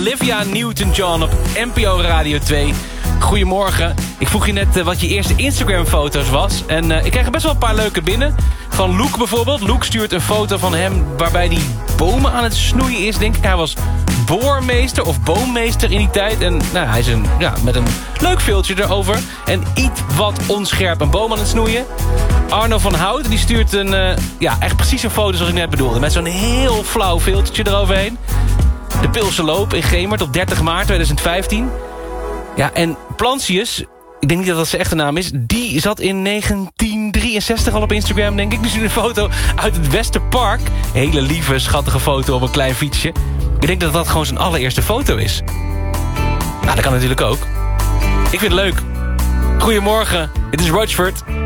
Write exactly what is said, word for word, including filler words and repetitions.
Olivia Newton-John op N P O Radio twee. Goedemorgen. Ik vroeg je net uh, wat je eerste Instagram-foto's was. En uh, ik krijg er best wel een paar leuke binnen. Van Luke bijvoorbeeld. Luke stuurt een foto van hem waarbij hij bomen aan het snoeien is. Denk ik, hij was boormeester of boommeester in die tijd. En nou, hij is een, ja, met een leuk filmpje erover. En iets wat onscherp een boom aan het snoeien. Arno van Hout, die stuurt een, uh, ja, echt precies een foto zoals ik net bedoelde. Met zo'n heel flauw filtertje eroverheen. De Pilse Loop in Gemert op dertig maart tweeduizend vijftien. Ja, en Plantius, ik denk niet dat dat zijn echte naam is, die zat in negentien drieënzestig al op Instagram, denk ik. Die stuurde een foto uit het Westerpark. Hele lieve, schattige foto op een klein fietsje. Ik denk dat dat gewoon zijn allereerste foto is. Nou, dat kan natuurlijk ook. Ik vind het leuk. Goedemorgen, dit is Rochford.